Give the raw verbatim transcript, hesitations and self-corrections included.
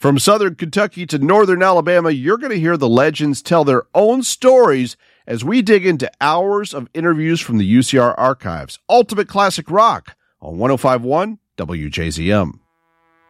From southern Kentucky to northern Alabama, you're going to hear the legends tell their own stories as we dig into hours of interviews from the U C R archives. Ultimate Classic Rock on one oh five point one W J Z M.